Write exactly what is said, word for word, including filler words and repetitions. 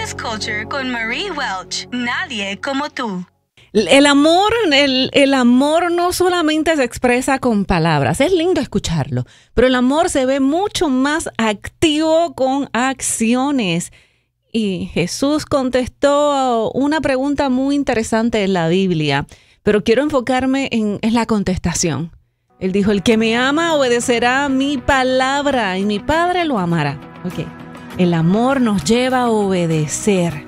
Access Culture con Marie Welch. Nadie como tú. El amor, el, el amor no solamente se expresa con palabras, es lindo escucharlo, pero el amor se ve mucho más activo con acciones. Y Jesús contestó una pregunta muy interesante en la Biblia, pero quiero enfocarme en, en la contestación. Él dijo, el que me ama obedecerá mi palabra y mi Padre lo amará. Okay. El amor nos lleva a obedecer.